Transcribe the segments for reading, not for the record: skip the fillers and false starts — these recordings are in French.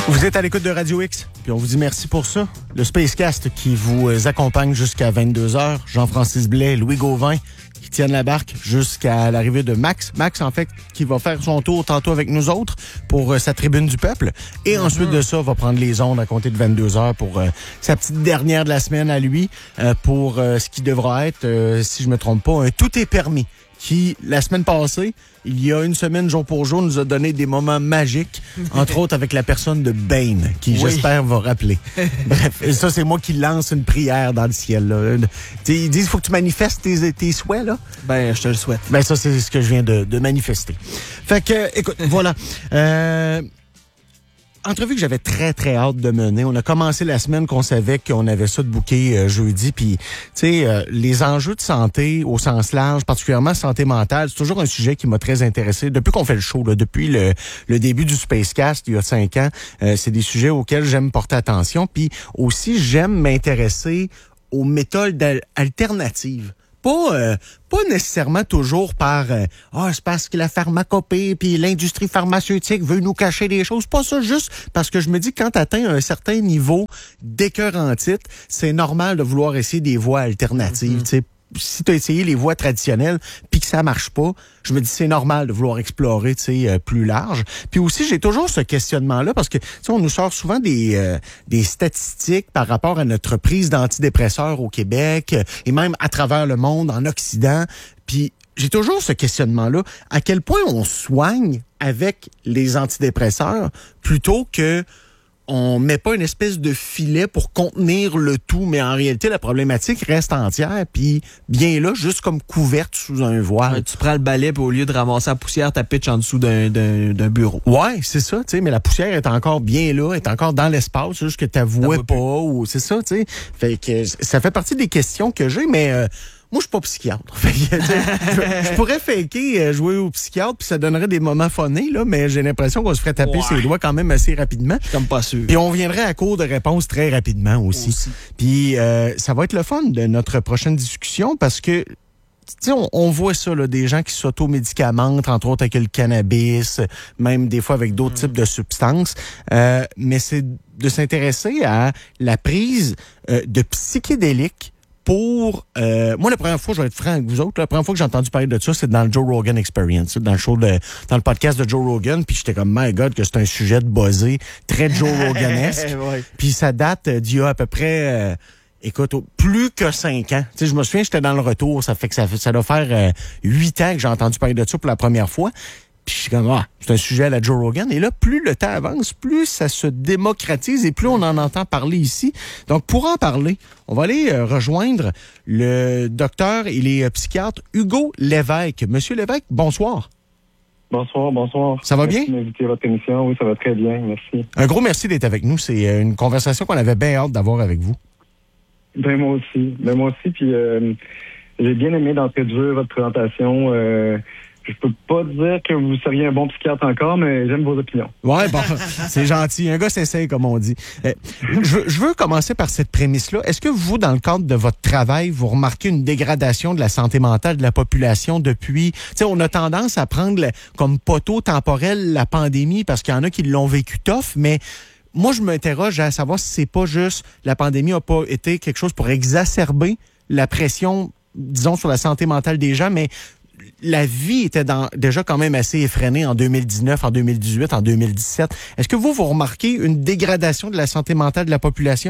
Vous êtes à l'écoute de Radio X, puis on vous dit merci pour ça. Le Spacecast qui vous accompagne jusqu'à 22h. Jean-Francis Blais, Louis Gauvin qui tiennent la barque jusqu'à l'arrivée de Max. Max, en fait, qui va faire son tour tantôt avec nous autres pour sa tribune du peuple. Et ensuite de ça, va prendre les ondes à compter de 22h pour sa petite dernière de la semaine à lui, pour ce qui devra être, si je me trompe pas, un Tout est permis. Qui, la semaine passée, il y a une semaine, jour pour jour, nous a donné des moments magiques, entre autres avec la personne de Bane, qui, j'espère, va rappeler. Bref, et ça, c'est moi qui lance une prière dans le ciel. Là. Ils disent qu'il faut que tu manifestes tes souhaits, là. Ben, je te le souhaite. Ben, ça, c'est ce que je viens de manifester. Fait que, écoute, voilà. Entrevue que j'avais très, très hâte de mener. On a commencé la semaine qu'on savait qu'on avait ça de booké jeudi. Puis, tu sais, les enjeux de santé au sens large, particulièrement santé mentale, c'est toujours un sujet qui m'a très intéressé. Depuis qu'on fait le show, là, depuis le début du Spacecast, il y a 5 ans, c'est des sujets auxquels j'aime porter attention. Puis aussi, j'aime m'intéresser aux méthodes alternatives. Pas nécessairement toujours par c'est parce que la pharmacopée puis l'industrie pharmaceutique veut nous cacher des choses. Pas ça, juste parce que je me dis que quand tu atteins un certain niveau d'écœurantite, c'est normal de vouloir essayer des voies alternatives. Tu sais, si tu as essayé les voies traditionnelles puis que ça marche pas, je me dis c'est normal de vouloir explorer, tu sais, plus large. Puis aussi, j'ai toujours ce questionnement-là parce que, tu sais, on nous sort souvent des statistiques par rapport à notre prise d'antidépresseurs au Québec et même à travers le monde, en Occident. Puis j'ai toujours ce questionnement-là. À quel point on soigne avec les antidépresseurs plutôt que on met pas une espèce de filet pour contenir le tout, mais en réalité, la problématique reste entière, puis bien là, juste comme couverte sous un voile. Ouais, tu prends le balai, puis au lieu de ramasser la poussière, tu pitches en dessous d'un bureau. Ouais, c'est ça, tu sais, mais la poussière est encore bien là, est encore dans l'espace, c'est juste que tu vois pas, ou c'est ça, tu sais. Fait que ça fait partie des questions que j'ai, mais moi, je suis pas psychiatre. Fait que, je pourrais faker jouer au psychiatre, puis ça donnerait des moments phonés, là, mais j'ai l'impression qu'on se ferait taper ses doigts quand même assez rapidement. Je suis comme pas sûr. Puis on viendrait à court de réponses très rapidement aussi. Puis ça va être le fun de notre prochaine discussion parce que tu sais, on voit ça, là, des gens qui s'automédicamentent, entre autres avec le cannabis, même des fois avec d'autres types de substances. Mais c'est de s'intéresser à la prise de psychédéliques pour... moi, la première fois, je vais être franc avec vous autres, la première fois que j'ai entendu parler de ça, c'est dans le Joe Rogan Experience, dans le podcast de Joe Rogan, puis j'étais comme, my God, que c'est un sujet de buzzé, très Joe Roganesque. Ouais. Puis ça date d'il y a à peu près... écoute, plus que 5 ans. Tu sais, je me souviens, j'étais dans le retour. Ça fait que ça doit faire 8 ans que j'ai entendu parler de ça pour la première fois. Puis je suis comme, c'est un sujet à la Joe Rogan. Et là, plus le temps avance, plus ça se démocratise et plus on en entend parler ici. Donc, pour en parler, on va aller rejoindre le docteur, il est psychiatre, Hugo Lévesque. Monsieur Lévesque, bonsoir. Bonsoir. Ça va bien? Merci de m'inviter à votre émission. Oui, ça va très bien. Merci. Un gros merci d'être avec nous. C'est une conversation qu'on avait bien hâte d'avoir avec vous. Ben moi aussi. Puis j'ai bien aimé d'entrée de jeu votre présentation. Je peux pas dire que vous seriez un bon psychiatre encore, mais j'aime vos opinions. Ouais, bon, c'est gentil. Un gars s'essaye, comme on dit. Je veux commencer par cette prémisse-là. Est-ce que vous, dans le cadre de votre travail, vous remarquez une dégradation de la santé mentale de la population depuis... Tu sais, on a tendance à prendre comme poteau temporel la pandémie parce qu'il y en a qui l'ont vécu tough, mais... Moi, je m'interroge à savoir si c'est pas juste la pandémie n'a pas été quelque chose pour exacerber la pression, disons, sur la santé mentale des gens, mais la vie était déjà quand même assez effrénée en 2019, en 2018, en 2017. Est-ce que vous remarquez une dégradation de la santé mentale de la population?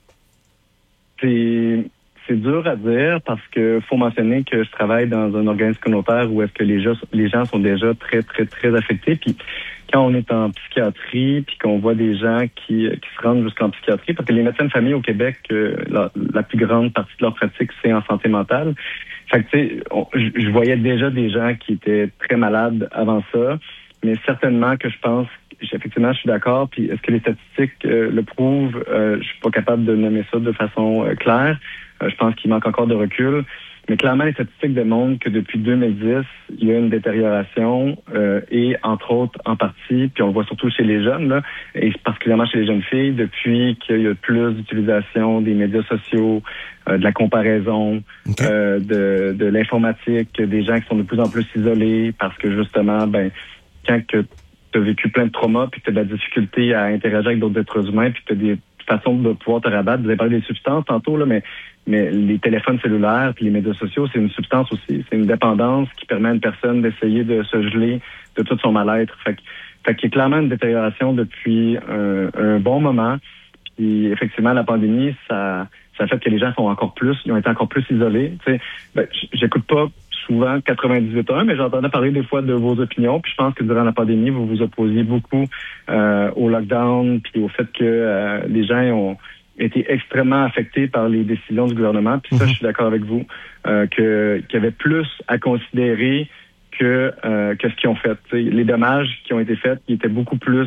C'est dur à dire parce que faut mentionner que je travaille dans un organisme communautaire où est-ce que les gens sont déjà très, très, très affectés. Puis quand on est en psychiatrie, puis qu'on voit des gens qui se rendent jusqu'en psychiatrie, parce que les médecins de famille au Québec, la plus grande partie de leur pratique, c'est en santé mentale. Fait que, tu sais, je voyais déjà des gens qui étaient très malades avant ça, mais certainement que je pense, effectivement, je suis d'accord, puis est-ce que les statistiques le prouvent? Je suis pas capable de nommer ça de façon claire. Je pense qu'il manque encore de recul. Mais clairement, les statistiques démontrent que depuis 2010, il y a une détérioration et, entre autres, en partie, puis on le voit surtout chez les jeunes, là, et particulièrement chez les jeunes filles, depuis qu'il y a plus d'utilisation des médias sociaux, de la comparaison, de l'informatique, des gens qui sont de plus en plus isolés parce que, justement, quand que tu as vécu plein de traumas, puis que tu as de la difficulté à interagir avec d'autres êtres humains, puis que tu as des façons de pouvoir te rabattre. Vous avez parlé des substances tantôt, là, mais les téléphones cellulaires puis les médias sociaux, c'est une substance aussi. C'est une dépendance qui permet à une personne d'essayer de se geler de tout son mal-être. Fait qu'il y a clairement une détérioration depuis un bon moment. Puis effectivement, la pandémie, ça fait que les gens ils ont été encore plus isolés. Tu sais, j'écoute pas souvent 98.1, mais j'entendais parler des fois de vos opinions. Puis je pense que durant la pandémie, vous vous opposiez beaucoup au lockdown, puis au fait que les gens ont été extrêmement affectés par les décisions du gouvernement. Puis ça, je suis d'accord avec vous, qu'il y avait plus à considérer que ce qu'ils ont fait. T'sais, les dommages qui ont été faits, ils étaient beaucoup plus,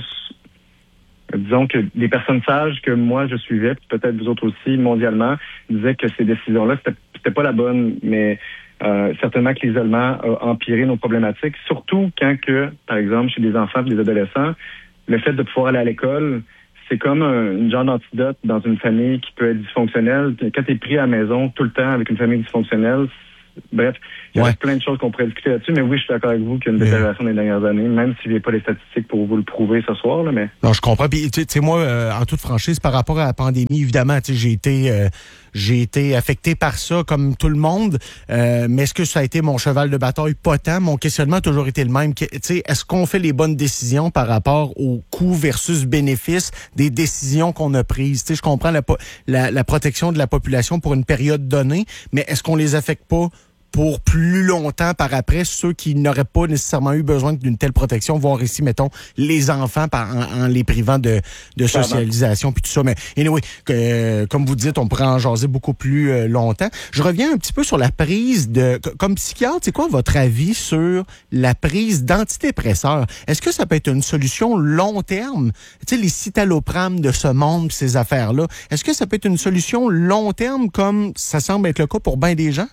disons que les personnes sages que moi je suivais, puis peut-être vous autres aussi mondialement, disaient que ces décisions-là, c'était pas la bonne, mais certainement que l'isolement a empiré nos problématiques, surtout quand que, par exemple, chez des enfants et des adolescents, le fait de pouvoir aller à l'école, c'est comme une genre d'antidote dans une famille qui peut être dysfonctionnelle. Quand tu es pris à la maison tout le temps avec une famille dysfonctionnelle, bref, il y a plein de choses qu'on pourrait discuter là-dessus, mais oui, je suis d'accord avec vous qu'il y a une détérioration des dernières années, même s'il n'y a pas les statistiques pour vous le prouver ce soir. Là, mais... Non, je comprends. Puis, tu sais, moi, en toute franchise, par rapport à la pandémie, évidemment, tu sais, j'ai été affecté par ça comme tout le monde, mais est-ce que ça a été mon cheval de bataille? Pas tant. Mon questionnement a toujours été le même. Tu sais, est-ce qu'on fait les bonnes décisions par rapport au coût versus bénéfice des décisions qu'on a prises? Tu sais, je comprends la protection de la population pour une période donnée, mais est-ce qu'on les affecte pas pour plus longtemps par après, ceux qui n'auraient pas nécessairement eu besoin d'une telle protection, voire ici, mettons, les enfants en les privant de socialisation puis tout ça. Mais anyway, comme vous dites, on pourrait en jaser beaucoup plus longtemps. Je reviens un petit peu sur la prise comme psychiatre, c'est quoi votre avis sur la prise d'antidépresseurs? Est-ce que ça peut être une solution long terme? Tu sais, les citalopram de ce monde, ces affaires-là, est-ce que ça peut être une solution long terme comme ça semble être le cas pour bien des gens?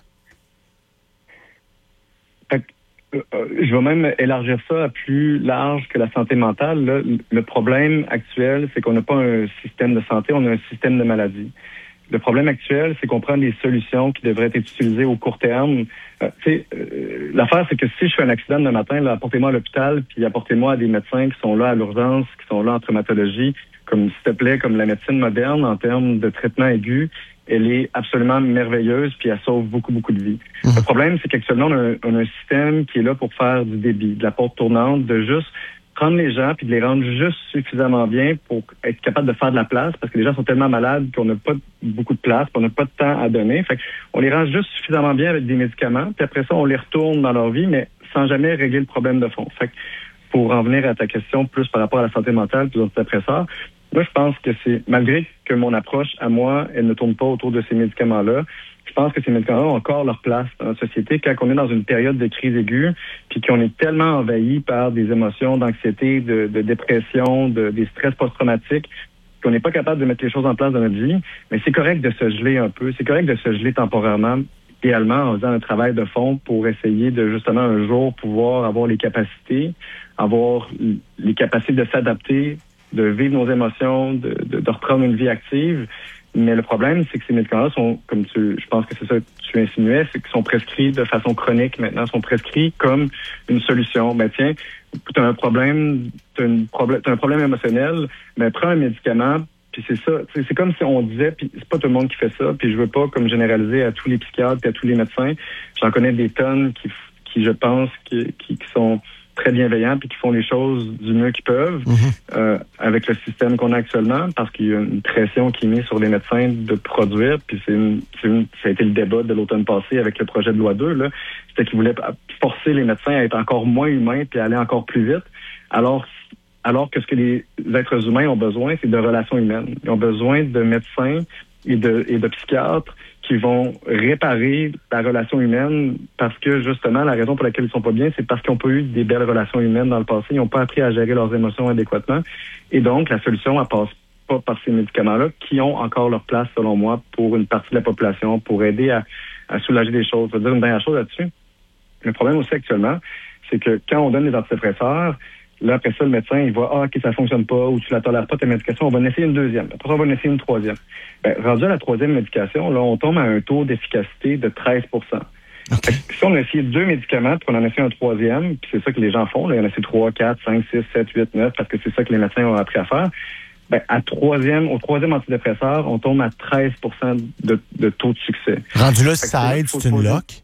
Je vais même élargir ça à plus large que la santé mentale. Là, le problème actuel, c'est qu'on n'a pas un système de santé, on a un système de maladie. Le problème actuel, c'est qu'on prend des solutions qui devraient être utilisées au court terme. L'affaire, c'est que si je fais un accident le matin, là, apportez-moi à l'hôpital, puis apportez-moi à des médecins qui sont là à l'urgence, qui sont là en traumatologie, comme s'il te plaît, comme la médecine moderne en termes de traitement aigu. Elle est absolument merveilleuse, puis elle sauve beaucoup, beaucoup de vies. Le problème, c'est qu'actuellement, on a un système qui est là pour faire du débit, de la porte tournante, de juste prendre les gens puis de les rendre juste suffisamment bien pour être capable de faire de la place, parce que les gens sont tellement malades qu'on n'a pas beaucoup de place, qu'on n'a pas de temps à donner. Fait qu'on les rend juste suffisamment bien avec des médicaments, puis après ça, on les retourne dans leur vie, mais sans jamais régler le problème de fond. Fait que pour en venir à ta question plus par rapport à la santé mentale puis aux antidépresseurs, moi, je pense que malgré que mon approche à moi, elle ne tourne pas autour de ces médicaments-là, je pense que ces médicaments ont encore leur place dans la société quand on est dans une période de crise aiguë, puis qu'on est tellement envahi par des émotions d'anxiété, de dépression, des stress post-traumatiques, qu'on n'est pas capable de mettre les choses en place dans notre vie. Mais c'est correct de se geler un peu, c'est correct de se geler temporairement, idéalement en faisant un travail de fond pour essayer de justement un jour pouvoir avoir les capacités de s'adapter, de vivre nos émotions, de reprendre une vie active. Mais le problème, c'est que ces médicaments-là sont, je pense que c'est ça que tu insinuais, c'est qu'ils sont prescrits de façon chronique maintenant, sont prescrits comme une solution. Ben tiens, t'as un problème émotionnel, ben prends un médicament, puis c'est ça. C'est comme si on disait, puis c'est pas tout le monde qui fait ça, puis je veux pas comme généraliser à tous les psychiatres et à tous les médecins. J'en connais des tonnes qui je pense, qui sont très bienveillants puis qui font les choses du mieux qu'ils peuvent avec le système qu'on a actuellement, parce qu'il y a une pression qui est mise sur les médecins de produire, puis ça a été le débat de l'automne passé avec le projet de loi 2, là, c'était qu'ils voulaient forcer les médecins à être encore moins humains puis à aller encore plus vite, alors que ce que les êtres humains ont besoin, c'est de relations humaines. Ils ont besoin de médecins et de psychiatres qui vont réparer la relation humaine, parce que justement, la raison pour laquelle ils sont pas bien, c'est parce qu'ils n'ont pas eu des belles relations humaines dans le passé, ils n'ont pas appris à gérer leurs émotions adéquatement. Et donc, la solution, elle passe pas par ces médicaments-là, qui ont encore leur place, selon moi, pour une partie de la population, pour aider à soulager des choses. Je veux dire une dernière chose là-dessus. Le problème aussi actuellement, c'est que quand on donne les antidépresseurs, là, après ça, le médecin, il voit, OK, ça fonctionne pas, ou tu la tolères pas ta médication, on va en essayer une deuxième. Après ça, on va en essayer une troisième. Rendu à la troisième médication, là, on tombe à un taux d'efficacité de 13%. Okay. Si on a essayé 2 médicaments, puis qu'on en a essayé un troisième, puis c'est ça que les gens font, là, il y en a essayé 3, 4, 5, 6, 7, 8, 9, parce que c'est ça que les médecins ont appris à faire, au troisième antidépresseur, on tombe à 13% de taux de succès. Rendu là, si ça aide, c'est une loque?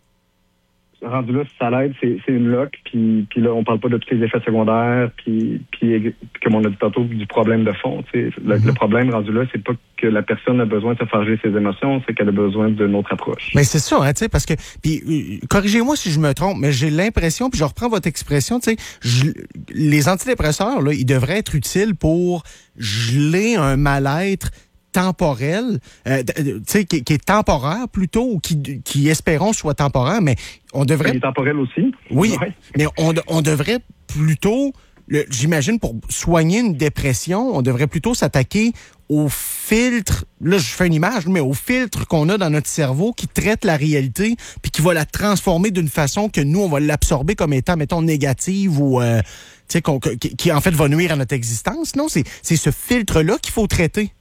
Rendu là, si ça l'aide, c'est une loque, puis là, on parle pas de tous les effets secondaires, puis comme on a dit tantôt, du problème de fond. Le problème rendu là, c'est pas que la personne a besoin de se farger ses émotions, c'est qu'elle a besoin d'une autre approche. Mais c'est ça, hein, tu sais, parce que, puis corrigez-moi si je me trompe, mais j'ai l'impression, puis je reprends votre expression, tu sais, les antidépresseurs, là, ils devraient être utiles pour geler un mal-être temporel, tu sais, qui est temporaire plutôt, ou qui espérons soit temporaire, mais on devrait... Il est temporel aussi. Oui, ouais. Mais on devrait plutôt, j'imagine, pour soigner une dépression, on devrait plutôt s'attaquer au filtre, là je fais une image, mais au filtre qu'on a dans notre cerveau qui traite la réalité, puis qui va la transformer d'une façon que nous, on va l'absorber comme étant, mettons, négative ou... tu sais, qui en fait va nuire à notre existence. Non, c'est ce filtre-là qu'il faut traiter.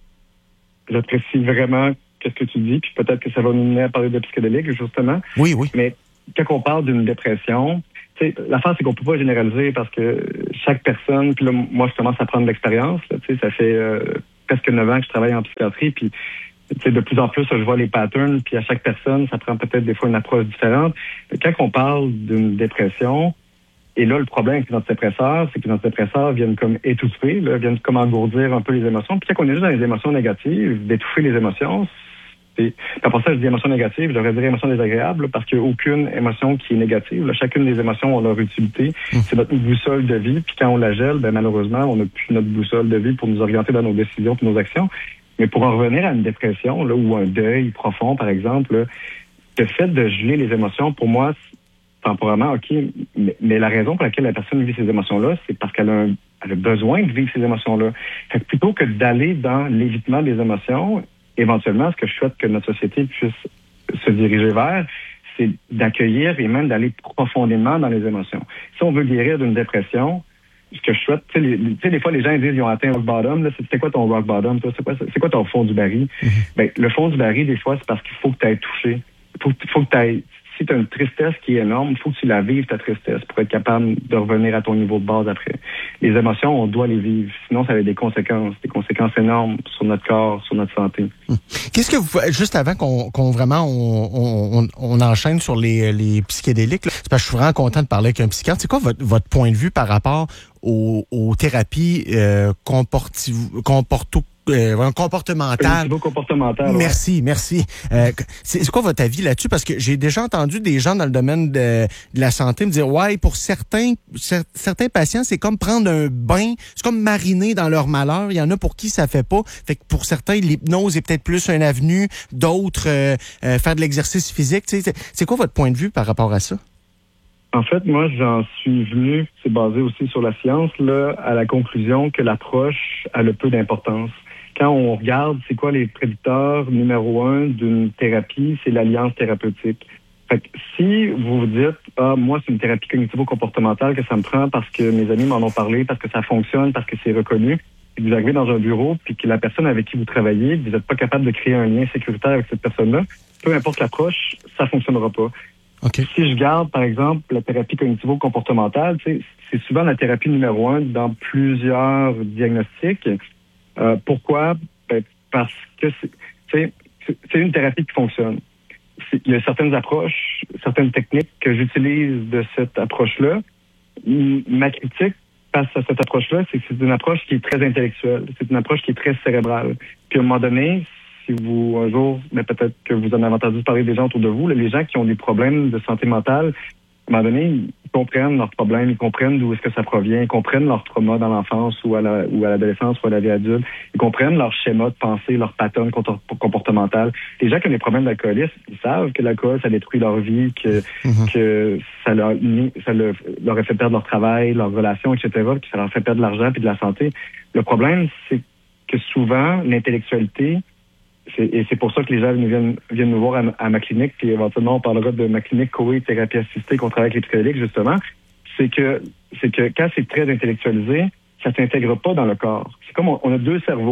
J'apprécie vraiment qu'est-ce que tu dis, puis peut-être que ça va nous mener à parler de psychédélique, justement. Oui. Mais quand on parle d'une dépression, tu sais, l'affaire, c'est qu'on peut pas généraliser parce que chaque personne, puis là, moi, je commence à prendre l'expérience, tu sais, ça fait presque 9 ans que je travaille en psychiatrie, puis tu sais, de plus en plus, je vois les patterns, puis à chaque personne, ça prend peut-être des fois une approche différente. Mais quand on parle d'une dépression, et là, le problème avec les antidépresseurs, c'est que les antidépresseurs viennent comme étouffer, là, viennent comme engourdir un peu les émotions. Puis quand on est juste dans les émotions négatives, d'étouffer les émotions, pour ça, je dis émotions négatives, je devrais dire émotions désagréables, parce qu'il n'y a aucune émotion qui est négative. Là, chacune des émotions a leur utilité. C'est notre boussole de vie. Puis quand on la gèle, malheureusement, on n'a plus notre boussole de vie pour nous orienter dans nos décisions et nos actions. Mais pour en revenir à une dépression, là, ou un deuil profond, par exemple, là, le fait de geler les émotions, pour moi, temporairement, OK, mais la raison pour laquelle la personne vit ces émotions-là, c'est parce qu'elle a besoin de vivre ces émotions-là. Fait que plutôt que d'aller dans l'évitement des émotions, éventuellement, ce que je souhaite que notre société puisse se diriger vers, c'est d'accueillir et même d'aller profondément dans les émotions. Si on veut guérir d'une dépression, ce que je souhaite, tu sais, des fois, les gens disent qu'ils ont atteint rock bottom. Là, c'est quoi ton rock bottom? Toi? C'est quoi ton fond du baril? Le fond du baril, des fois, c'est parce qu'il faut que tu aies touché. Faut que tu aies... Si tu as une tristesse qui est énorme, il faut que tu la vives, ta tristesse, pour être capable de revenir à ton niveau de base après. Les émotions, on doit les vivre. Sinon, ça a des conséquences énormes sur notre corps, sur notre santé. Qu'est-ce que vous... Juste avant qu'on vraiment on enchaîne sur les psychédéliques, là, c'est parce que je suis vraiment content de parler avec un psychiatre. C'est quoi votre point de vue par rapport aux thérapies comportementales. Comportemental. Merci. C'est quoi votre avis là-dessus? Parce que j'ai déjà entendu des gens dans le domaine de la santé me dire, ouais, pour certains patients, c'est comme prendre un bain, c'est comme mariner dans leur malheur. Il y en a pour qui ça fait pas. Fait que pour certains, l'hypnose est peut-être plus une avenue, d'autres faire de l'exercice physique. Tu sais, c'est quoi votre point de vue par rapport à ça? En fait, moi, j'en suis venu, c'est basé aussi sur la science, là, à la conclusion que l'approche a le peu d'importance. Quand on regarde, c'est quoi les prédicteurs numéro 1 d'une thérapie, c'est l'alliance thérapeutique. Fait que si vous vous dites, moi, c'est une thérapie cognitivo-comportementale que ça me prend parce que mes amis m'en ont parlé, parce que ça fonctionne, parce que c'est reconnu, et que vous arrivez dans un bureau, puis que la personne avec qui vous travaillez, vous n'êtes pas capable de créer un lien sécuritaire avec cette personne-là, peu importe l'approche, ça fonctionnera pas. Okay. Si je garde, par exemple, la thérapie cognitivo-comportementale, c'est souvent la thérapie numéro 1 dans plusieurs diagnostics. Pourquoi? Parce que c'est une thérapie qui fonctionne. Il y a certaines approches, certaines techniques que j'utilise de cette approche-là. Ma critique face à cette approche-là, c'est que c'est une approche qui est très intellectuelle. C'est une approche qui est très cérébrale. Puis à un moment donné, si vous, un jour, mais peut-être que vous en avez entendu parler des gens autour de vous, là, les gens qui ont des problèmes de santé mentale, à un moment donné, ils comprennent leurs problèmes, ils comprennent d'où est-ce que ça provient, ils comprennent leur trauma dans l'enfance ou à l'adolescence ou à la vie adulte, ils comprennent leur schéma de pensée, leur pattern comportemental. Les gens qui ont des problèmes d'alcoolisme, ils savent que l'alcool, ça détruit leur vie, que ça leur a fait perdre leur travail, leurs relations, etc., que ça leur fait perdre de l'argent et de la santé. Le problème, c'est que souvent, l'intellectualité, et c'est pour ça que les gens viennent nous voir à ma clinique, puis éventuellement on parlera de ma clinique Coé thérapie assistée qu'on travaille avec les psychédéliques justement, c'est que quand c'est très intellectualisé, ça s'intègre pas dans le corps. C'est comme on a deux cerveaux.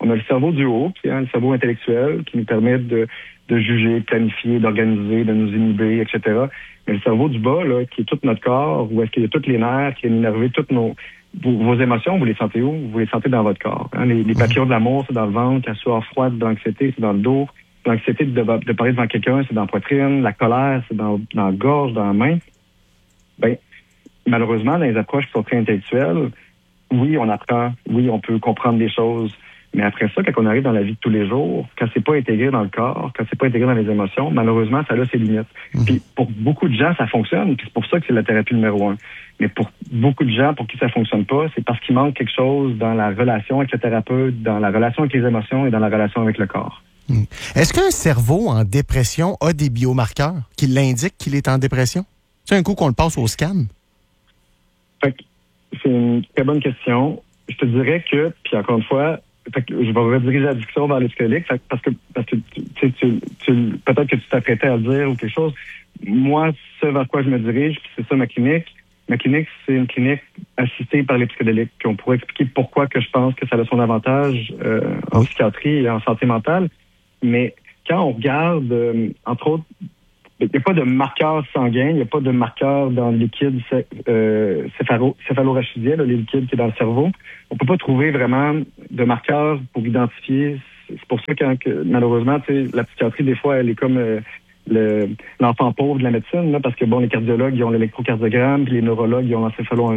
On a le cerveau du haut, qui est le cerveau intellectuel, qui nous permet de juger, de planifier, d'organiser, de nous inhiber, etc. Mais le cerveau du bas, là, qui est tout notre corps, où est-ce qu'il y a tous les nerfs, qui viennent innerver toutes vos émotions, vous les sentez où? Vous les sentez dans votre corps. Hein? Les papillons de l'amour, c'est dans le ventre. La sueur froide de l'anxiété, c'est dans le dos. L'anxiété de parler devant quelqu'un, c'est dans la poitrine. La colère, c'est dans la gorge, dans la main. Ben, malheureusement, dans les approches qui sont très intellectuelles, oui, on apprend. Oui, on peut comprendre des choses. Mais après ça, quand on arrive dans la vie de tous les jours, quand c'est pas intégré dans le corps, quand c'est pas intégré dans les émotions, malheureusement, ça a ses limites. Puis pour beaucoup de gens, ça fonctionne, puis c'est pour ça que c'est la thérapie numéro 1. Mais pour beaucoup de gens pour qui ça fonctionne pas, c'est parce qu'il manque quelque chose dans la relation avec le thérapeute, dans la relation avec les émotions et dans la relation avec le corps. Est-ce qu'un cerveau en dépression a des biomarqueurs qui l'indiquent qu'il est en dépression? C'est un coup qu'on le passe au scan? Fait que c'est une très bonne question. Je te dirais que, puis encore une fois, je vais rediriger la discussion vers les psychédéliques parce que peut-être que tu t'apprêtais à le dire ou quelque chose. Moi, ce vers quoi je me dirige, puis c'est ça ma clinique. Ma clinique, c'est une clinique assistée par les psychédéliques. Puis on pourrait expliquer pourquoi que je pense que ça a son avantage en psychiatrie et en santé mentale. Mais quand on regarde, entre autres, il n'y a pas de marqueur sanguin, il n'y a pas de marqueur dans le liquide céphalorachidien, les liquides qui est dans le cerveau. On peut pas trouver vraiment de marqueurs pour identifier. C'est pour ça que malheureusement, la psychiatrie, des fois, elle est comme l'enfant pauvre de la médecine, là, parce que bon, les cardiologues, ils ont l'électrocardiogramme, puis les neurologues, ils ont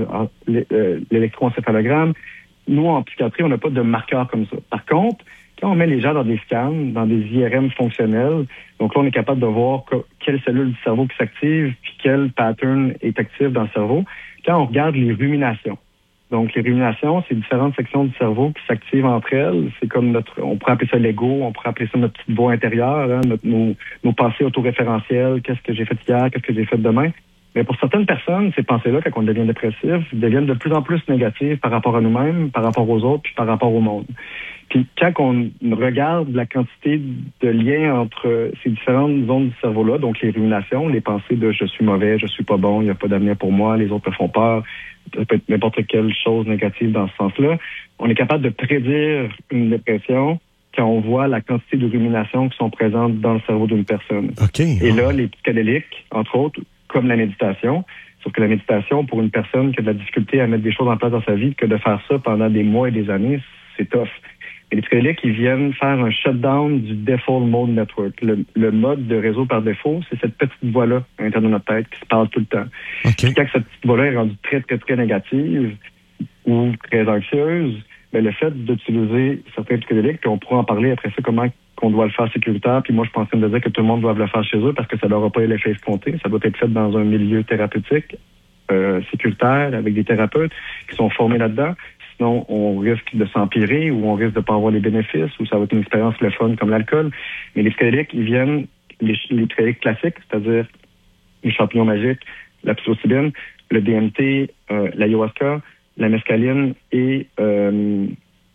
l'électroencéphalogramme. Nous, en psychiatrie, on n'a pas de marqueurs comme ça. Par contre, quand on met les gens dans des scans, dans des IRM fonctionnels, donc là, on est capable de voir quelle cellule du cerveau qui s'active, puis quel pattern est actif dans le cerveau. Quand on regarde les ruminations, donc les ruminations, c'est différentes sections du cerveau qui s'activent entre elles. C'est comme on pourrait appeler ça l'ego, on pourrait appeler ça notre petite voix intérieure, hein, nos pensées autoréférentielles, qu'est-ce que j'ai fait hier, qu'est-ce que j'ai fait demain. Mais pour certaines personnes, ces pensées-là, quand on devient dépressif, deviennent de plus en plus négatives par rapport à nous-mêmes, par rapport aux autres, puis par rapport au monde. Puis quand on regarde la quantité de liens entre ces différentes zones du cerveau-là, donc les ruminations, les pensées de « je suis mauvais, je suis pas bon, il n'y a pas d'avenir pour moi, les autres me font peur », ça peut être n'importe quelle chose négative dans ce sens-là, on est capable de prédire une dépression quand on voit la quantité de ruminations qui sont présentes dans le cerveau d'une personne. Okay. Et là, les psychédéliques, entre autres, comme la méditation, sauf que la méditation, pour une personne qui a de la difficulté à mettre des choses en place dans sa vie, que de faire ça pendant des mois et des années, c'est tough. Et les psychédéliques, ils viennent faire un shutdown du default mode network. Le mode de réseau par défaut, c'est cette petite voix-là à l'intérieur de notre tête qui se parle tout le temps. Okay. Et quand cette petite voix-là est rendue très, très, très négative ou très anxieuse, ben, le fait d'utiliser certains psychédéliques, puis on pourra en parler après ça, comment qu'on doit le faire sécuritaire, puis moi je pense de dire que tout le monde doit le faire chez eux parce que ça n'aura pas l'effet escompté. Ça doit être fait dans un milieu thérapeutique, sécuritaire, avec des thérapeutes qui sont formés là-dedans. Sinon, on risque de s'empirer ou on risque de pas avoir les bénéfices ou ça va être une expérience le fun comme l'alcool. Mais les psychédéliques, ils viennent, les psychédéliques classiques, c'est-à-dire les champignons magiques, la psilocybine, le DMT, l'ayahuasca, la mescaline et le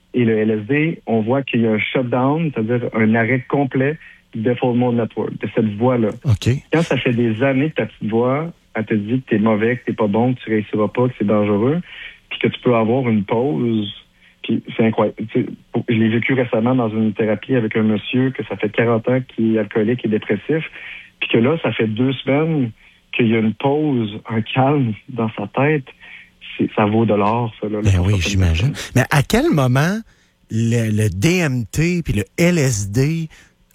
LSD, on voit qu'il y a un shutdown, c'est-à-dire un arrêt complet du default mode network, de cette voix-là. Okay. Quand ça fait des années que ta petite voix, elle te dit que t'es mauvais, que t'es pas bon, que tu réussiras pas, que c'est dangereux, puis que tu peux avoir une pause, puis c'est incroyable. Je l'ai vécu récemment dans une thérapie avec un monsieur que ça fait 40 ans qui est alcoolique et dépressif, puis que là, ça fait 2 semaines qu'il y a une pause, un calme dans sa tête. Ça vaut de l'or, ça. Là, ben oui, j'imagine. Mais à quel moment le DMT puis le LSD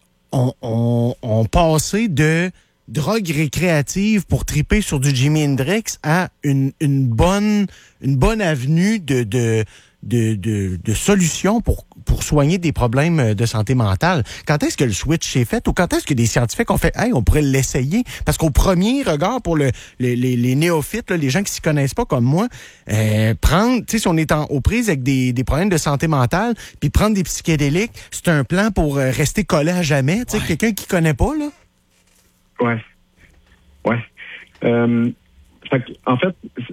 ont passé de drogue récréative pour triper sur du Jimi Hendrix à une bonne avenue de solutions pour soigner des problèmes de santé mentale? Quand est-ce que le switch s'est fait ou quand est-ce que des scientifiques ont fait « Hey, on pourrait l'essayer » parce qu'au premier regard, pour les néophytes, là, les gens qui s'y connaissent pas comme moi, prendre, tu sais, si on est aux prises avec des problèmes de santé mentale, puis prendre des psychédéliques, c'est un plan pour rester collé à jamais, tu sais, quelqu'un qui connaît pas, là? Ouais. En fait,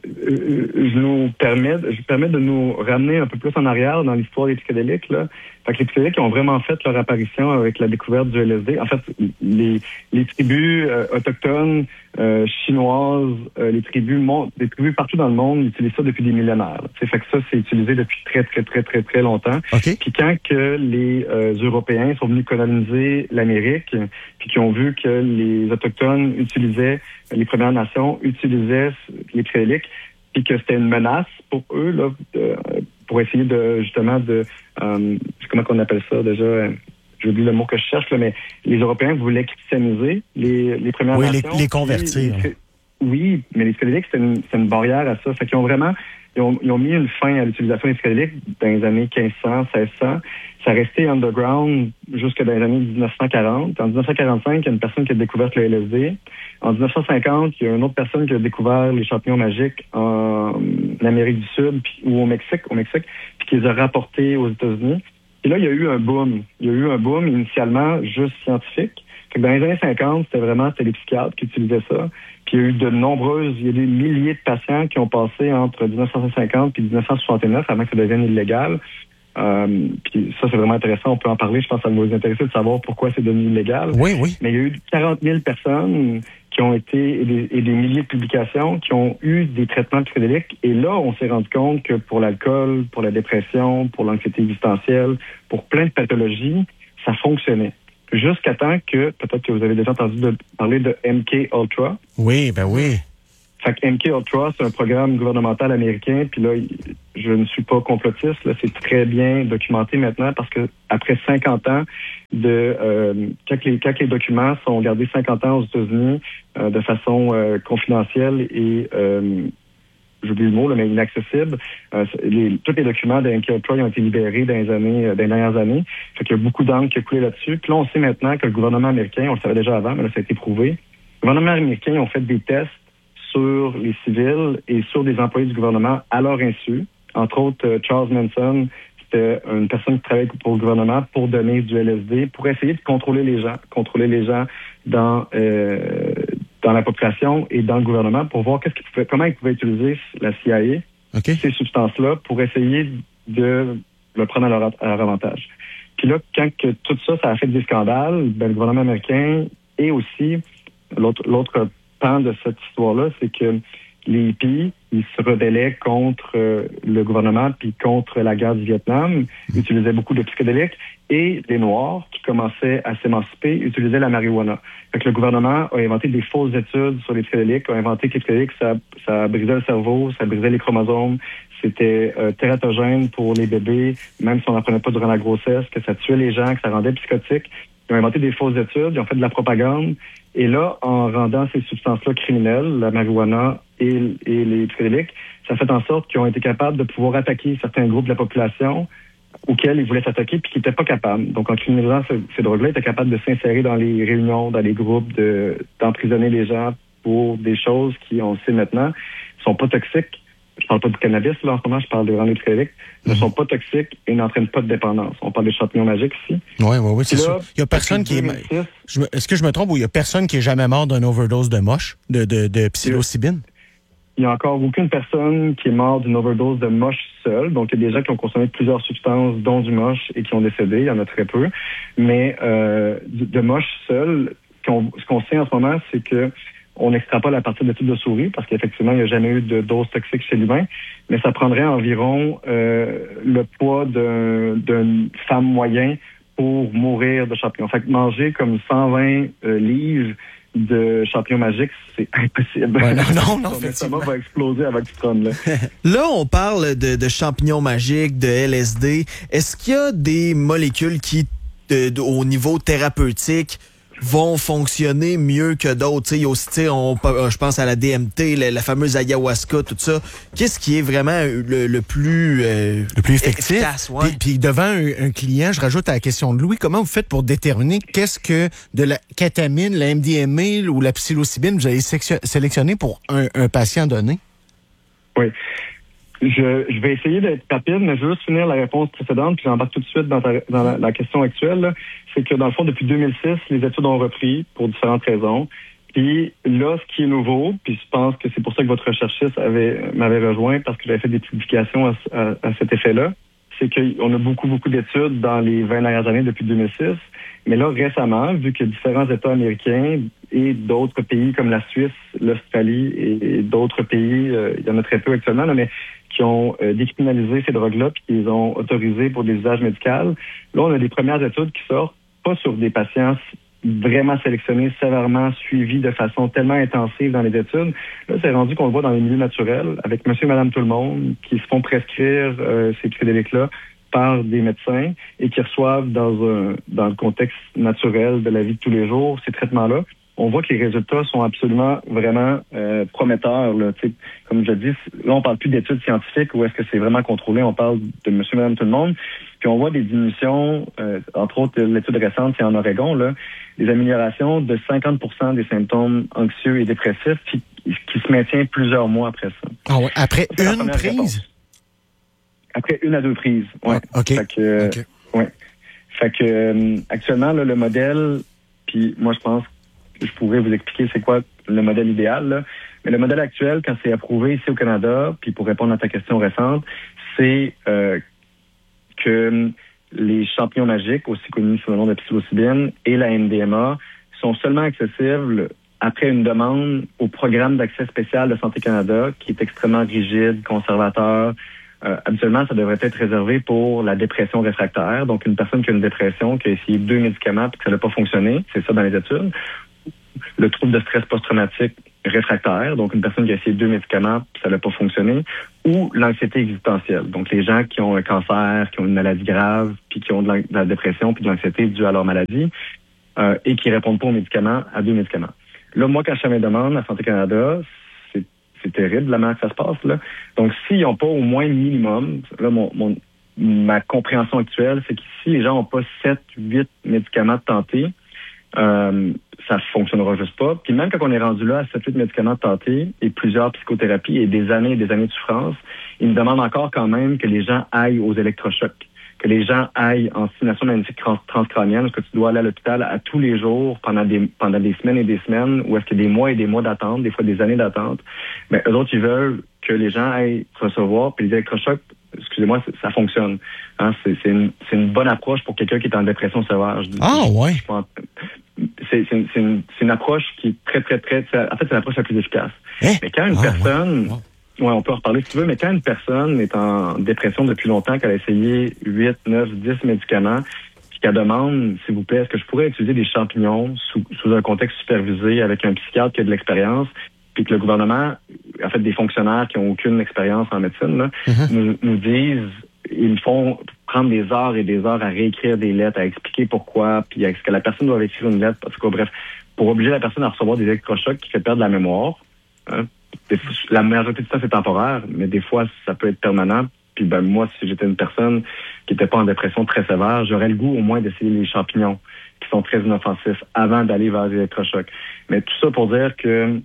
je permets de nous ramener un peu plus en arrière dans l'histoire des psychédéliques, là. Fait que les psychédéliques ont vraiment fait leur apparition avec la découverte du LSD. En fait, les tribus autochtones chinoises, des tribus partout dans le monde utilisent ça depuis des millénaires. Fait que ça, c'est utilisé depuis très longtemps. Okay. Puis quand que les Européens sont venus coloniser l'Amérique, puis qui ont vu que les Autochtones les Premières Nations utilisaient les psychédéliques, puis que c'était une menace pour eux, là, pour essayer comment qu'on appelle ça déjà, j'ai oublié le mot que je cherche, là, mais les Européens voulaient christianiser les Premières Nations. Oui, les convertir. Oui, mais les psychédéliques, c'est une barrière à ça. Fait qu'ils ont vraiment, ils ont mis une fin à l'utilisation des psychédéliques dans les années 1500, 1600. Ça a resté underground jusque dans les années 1940. En 1945, il y a une personne qui a découvert le LSD. En 1950, il y a une autre personne qui a découvert les champignons magiques en Amérique du Sud ou au Mexique, puis qui les a rapportés aux États-Unis. Et là, il y a eu un boom. Il y a eu un boom initialement juste scientifique. Fait que dans les années 50, c'était les psychiatres qui utilisaient ça. Puis il y a eu il y a des milliers de patients qui ont passé entre 1950 et 1969 avant que ça devienne illégal. Puis ça, c'est vraiment intéressant. On peut en parler. Je pense que ça va vous intéresser de savoir pourquoi c'est devenu illégal. Oui. Mais il y a eu 40 000 personnes qui ont été, et des milliers de publications qui ont eu des traitements psychédéliques. Et là, on s'est rendu compte que pour l'alcool, pour la dépression, pour l'anxiété existentielle, pour plein de pathologies, ça fonctionnait. Jusqu'à temps que, peut-être que vous avez déjà entendu parler de MK Ultra. Oui, ben oui. Fait que MK Ultra, c'est un programme gouvernemental américain, puis là, je ne suis pas complotiste, là, c'est très bien documenté maintenant parce que après 50 ans quand les documents sont gardés 50 ans aux États-Unis de façon confidentielle et j'oublie le mot, là, mais inaccessible. Tous les documents de MK Ultra ont été libérés dans les dernières années. Fait qu'il y a beaucoup d'encre qui a coulé là-dessus. Puis là, on sait maintenant que le gouvernement américain, on le savait déjà avant, mais là, ça a été prouvé. Le gouvernement américain ont fait des tests sur les civils et sur des employés du gouvernement à leur insu. Entre autres, Charles Manson, c'était une personne qui travaillait pour le gouvernement pour donner du LSD, pour essayer de contrôler les gens dans la population et dans le gouvernement pour voir comment ils pouvaient utiliser la CIA, ces substances-là, pour essayer de le prendre à leur avantage. Puis là, quand tout ça a fait des scandales, le gouvernement américain et aussi l'autre pan de cette histoire-là, c'est que les hippies, ils se rebellaient contre le gouvernement puis contre la guerre du Vietnam, utilisaient beaucoup de psychédéliques, et les Noirs, qui commençaient à s'émanciper, utilisaient la marijuana. Fait que le gouvernement a inventé des fausses études sur les psychédéliques, a inventé que les psychédéliques, ça brisait le cerveau, ça brisait les chromosomes, c'était tératogène pour les bébés, même si on n'en prenait pas durant la grossesse, que ça tuait les gens, que ça rendait psychotiques. Ils ont inventé des fausses études, ils ont fait de la propagande. Et là, en rendant ces substances-là criminelles, la marijuana et les psychédéliques, ça fait en sorte qu'ils ont été capables de pouvoir attaquer certains groupes de la population auxquels ils voulaient s'attaquer puis qui n'étaient pas capables. Donc, en criminalisant ces drogues-là, ils étaient capables de s'insérer dans les réunions, dans les groupes, d'emprisonner les gens pour des choses qui, on le sait maintenant, sont pas toxiques. Je parle pas du cannabis, là, en ce moment, je parle des psychédéliques, ne sont pas toxiques et n'entraînent pas de dépendance. On parle des champignons magiques ici. Oui, c'est sûr. Il y a personne qui est... Est-ce que je me trompe ou il y a personne qui est jamais mort d'une overdose de moche, de psilocybine? Il n'y a encore aucune personne qui est morte d'une overdose de moche seule. Donc, il y a des gens qui ont consommé plusieurs substances, dont du moche, et qui ont décédé. Il y en a très peu. Mais de moche seule, ce qu'on sait en ce moment, c'est que on n'extrapole à partir d'études de souris, parce qu'effectivement, il n'y a jamais eu de dose toxique chez l'humain, mais ça prendrait environ le poids d'une femme moyen pour mourir de champignons. Fait que manger comme 120 livres de champignons magiques, c'est impossible. Ouais, non, ton estomac va exploser avec du trône, là. Là, on parle de champignons magiques, de LSD. Est-ce qu'il y a des molécules qui, au niveau thérapeutique, vont fonctionner mieux que d'autres? Il y a aussi, je pense à la DMT, la fameuse ayahuasca, tout ça. Qu'est-ce qui est vraiment le plus effectif? Efficace, ouais. Puis devant un client, je rajoute à la question de Louis, comment vous faites pour déterminer qu'est-ce que de la kétamine, la MDMA ou la psilocybine vous allez sélectionner pour un patient donné? Oui. Je vais essayer d'être rapide, mais je veux juste finir la réponse précédente, puis j'embarque tout de suite dans la question actuelle. C'est que, dans le fond, depuis 2006, les études ont repris pour différentes raisons. Puis là, ce qui est nouveau, puis je pense que c'est pour ça que votre recherchiste m'avait rejoint, parce que j'avais fait des publications à cet effet-là, c'est qu'on a beaucoup d'études dans les 20 dernières années depuis 2006. Mais là, récemment, vu que différents États américains et d'autres pays comme la Suisse, l'Australie et d'autres pays, il y en a très peu actuellement, là, mais qui ont décriminalisé ces drogues-là puis qui les ont autorisées pour des usages médicaux. Là, on a des premières études qui sortent, pas sur des patients vraiment sélectionnés, sévèrement suivis de façon tellement intensive dans les études. Là, c'est rendu qu'on le voit dans les milieux naturels, avec monsieur et madame tout le monde, qui se font prescrire ces psychédéliques-là par des médecins et qui reçoivent dans le contexte naturel de la vie de tous les jours ces traitements-là. On voit que les résultats sont absolument vraiment prometteurs. Là. Comme je dis, là, on parle plus d'études scientifiques où est-ce que c'est vraiment contrôlé. On parle de monsieur, madame, tout le monde. Puis on voit des diminutions, entre autres, l'étude récente, c'est en Oregon, là, des améliorations de 50% des symptômes anxieux et dépressifs qui se maintient plusieurs mois après ça. Ah ouais, après une prise? Réponse. Après 1 à 2 prises, ouais. Ah, OK. Ouais. Fait que actuellement, là, le modèle, puis moi, je pense que je pourrais vous expliquer c'est quoi le modèle idéal, là. Mais le modèle actuel, quand c'est approuvé ici au Canada, puis pour répondre à ta question récente, c'est que les champignons magiques, aussi connus sous le nom de psilocybine, et la MDMA sont seulement accessibles après une demande au programme d'accès spécial de Santé Canada, qui est extrêmement rigide, conservateur. Habituellement, ça devrait être réservé pour la dépression réfractaire. Donc, une personne qui a une dépression, qui a essayé 2 médicaments et que ça n'a pas fonctionné, c'est ça dans les études. Le trouble de stress post-traumatique réfractaire, donc une personne qui a essayé 2 médicaments et ça n'a pas fonctionné. Ou l'anxiété existentielle. Donc, les gens qui ont un cancer, qui ont une maladie grave, puis qui ont de la dépression puis de l'anxiété due à leur maladie et qui répondent pas aux médicaments, à 2 médicaments. Là, moi, quand je fais mes demandes à Santé Canada, c'est terrible la manière que ça se passe, là. Donc, s'ils n'ont pas au moins le minimum, là, ma compréhension actuelle, c'est que si les gens n'ont pas 7, 8 médicaments de tenter, ça fonctionnera juste pas. Puis même quand on est rendu là à 7, 8 médicaments de tenter et plusieurs psychothérapies et des années de souffrance, ils me demandent encore quand même que les gens aillent aux électrochocs, que les gens aillent en stimulation magnétique transcrânienne, que tu dois aller à l'hôpital à tous les jours pendant des semaines et des semaines, ou est-ce qu'il y a des mois et des mois d'attente, des fois des années d'attente. Mais eux autres, ils veulent que les gens aillent recevoir, puis les électrochocs, excusez-moi, ça fonctionne. Hein, c'est une bonne approche pour quelqu'un qui est en dépression sévère. C'est une approche qui est très, très, très... En fait, c'est l'approche la plus efficace. Mais quand une personne... Ouais, on peut en reparler si tu veux, mais quand une personne est en dépression depuis longtemps, qu'elle a essayé 8, 9, 10 médicaments, puis qu'elle demande, s'il vous plaît, est-ce que je pourrais utiliser des champignons sous un contexte supervisé avec un psychiatre qui a de l'expérience, puis que le gouvernement, en fait, des fonctionnaires qui n'ont aucune expérience en médecine, là, nous disent, ils font prendre des heures et des heures à réécrire des lettres, à expliquer pourquoi, puis est-ce que la personne doit écrire une lettre, parce que bref, pour obliger la personne à recevoir des électrochocs qui fait perdre la mémoire, hein. La majorité de ça, c'est temporaire, mais des fois, ça peut être permanent. Puis ben moi, si j'étais une personne qui n'était pas en dépression très sévère, j'aurais le goût au moins d'essayer les champignons qui sont très inoffensifs avant d'aller vers les électrochocs. Mais tout ça pour dire que...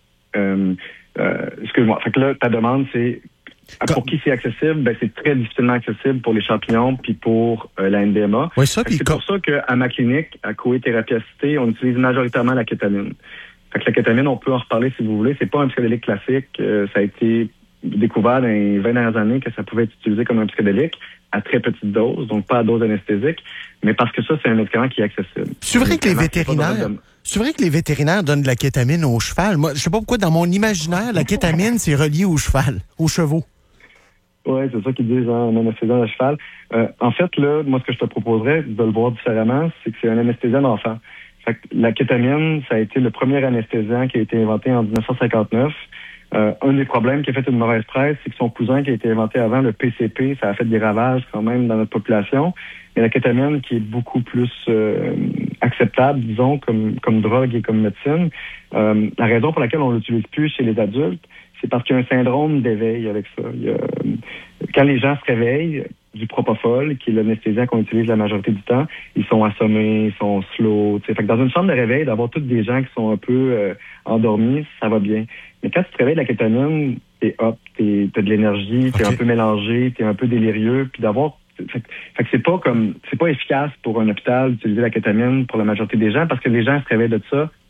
excuse-moi. Fait que là, ta demande, c'est... Pour qui c'est accessible? Ben, c'est très difficilement accessible pour les champignons puis pour la MDMA. Oui, c'est pour ça qu'à ma clinique, à Koé Thérapie Assistée, on utilise majoritairement la kétamine. Fait que la kétamine, on peut en reparler si vous voulez. C'est pas un psychédélique classique. Ça a été découvert dans les 20 dernières années que ça pouvait être utilisé comme un psychédélique à très petite dose, donc pas à dose anesthésique, mais parce que ça, c'est un médicament qui est accessible. C'est vrai que les vétérinaires donnent de la kétamine au cheval. Moi, je sais pas pourquoi, dans mon imaginaire, la kétamine, c'est relié au cheval, aux chevaux. Oui, c'est ça qu'ils disent, hein, un anesthésiant de cheval. En fait, là, moi, ce que je te proposerais de le voir différemment, c'est que c'est un anesthésiant d'enfant. La kétamine, ça a été le premier anesthésiant qui a été inventé en 1959. Un des problèmes qui a fait une mauvaise presse, c'est que son cousin qui a été inventé avant, le PCP, ça a fait des ravages quand même dans notre population. Mais la kétamine, qui est beaucoup plus acceptable, disons, comme drogue et comme médecine, la raison pour laquelle on l'utilise plus chez les adultes, c'est parce qu'il y a un syndrome d'éveil avec ça. Quand les gens se réveillent, du propofol, qui est l'anesthésiant qu'on utilise la majorité du temps, ils sont assommés, ils sont slow. Fait que dans une chambre de réveil, d'avoir tous des gens qui sont un peu endormis, ça va bien. Mais quand tu te réveilles de la kétamine, t'es hop, t'as de l'énergie, t'es un peu mélangé, t'es un peu délirieux, puis d'avoir... Fait que c'est pas efficace pour un hôpital d'utiliser la kétamine pour la majorité des gens, parce que les gens se réveillent de ça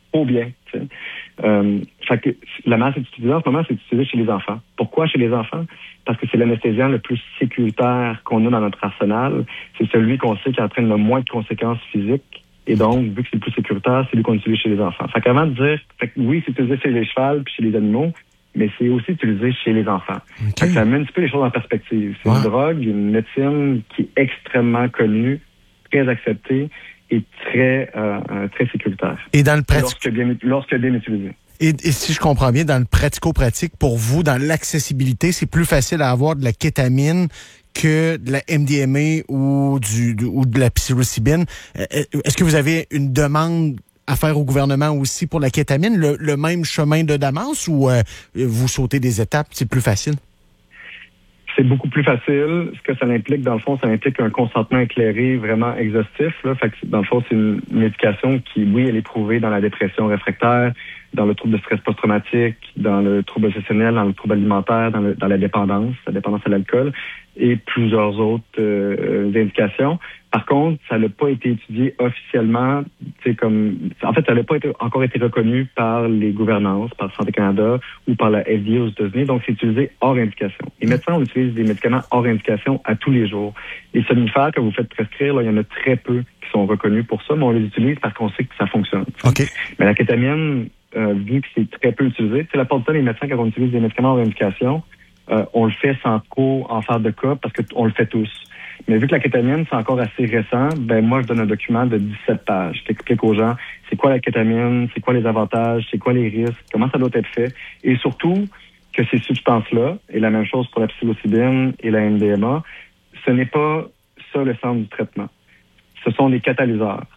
au bien. Fait que la masse est utilisée en ce moment, c'est utilisé chez les enfants. Pourquoi chez les enfants? Parce que c'est l'anesthésiant le plus sécuritaire qu'on a dans notre arsenal. C'est celui qu'on sait qui entraîne le moins de conséquences physiques. Et donc, vu que c'est le plus sécuritaire, c'est lui qu'on utilise chez les enfants. Fait qu'avant de dire, oui, c'est utilisé chez les chevals puis chez les animaux, mais c'est aussi utilisé chez les enfants. Okay. Fait que ça met un petit peu les choses en perspective. C'est une drogue, une médecine qui est extrêmement connue, très acceptée et très sécuritaire. Et dans le lorsque bien utilisé. Et si je comprends bien, dans le pratico-pratique, pour vous, dans l'accessibilité, c'est plus facile à avoir de la kétamine que de la MDMA ou de la psilocybine. Est-ce que vous avez une demande à faire au gouvernement aussi pour la kétamine, le même chemin de Damas, ou vous sautez des étapes, c'est plus facile? C'est beaucoup plus facile. Ce que ça implique, dans le fond, ça implique un consentement éclairé vraiment exhaustif. Là. Fait que, dans le fond, c'est une médication qui, oui, elle est prouvée dans la dépression réfractaire, dans le trouble de stress post-traumatique, dans le trouble obsessionnel, dans le trouble alimentaire, dans la dépendance à l'alcool et plusieurs autres indications. Par contre, ça n'a pas été étudié officiellement, en fait, ça n'a pas encore été reconnu par les gouvernances, par Santé Canada ou par la FDA aux États-Unis, donc c'est utilisé hors indication. Les médecins, on utilise des médicaments hors indication à tous les jours. Les somnifères que vous faites prescrire, là, il y en a très peu qui sont reconnus pour ça, mais on les utilise parce qu'on sait que ça fonctionne. Okay. Mais la kétamine, vu que c'est très peu utilisé, la plupart du temps, les médecins, quand on utilise des médicaments hors indication, on le fait sans trop en faire de cas parce qu'on le fait tous. Mais vu que la kétamine, c'est encore assez récent, moi, je donne un document de 17 pages. Je t'explique aux gens c'est quoi la kétamine, c'est quoi les avantages, c'est quoi les risques, comment ça doit être fait. Et surtout, que ces substances-là, et la même chose pour la psilocybine et la MDMA, ce n'est pas ça le centre du traitement. Ce sont des catalyseurs.